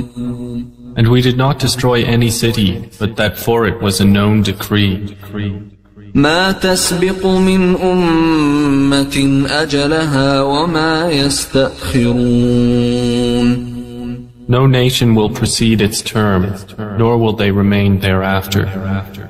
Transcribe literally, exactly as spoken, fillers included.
And we did not destroy any city, but that for it was a known decree. ما تسبق من أمة أجلها وما يستأخرون. No nation will precede its term, nor will they remain thereafter.